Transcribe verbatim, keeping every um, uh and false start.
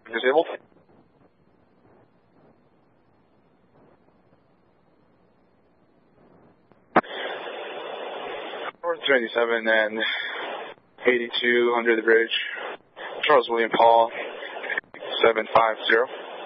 Disabled. North ninety-seven and eighty-two under the bridge. Charles William Paul, seven five zero.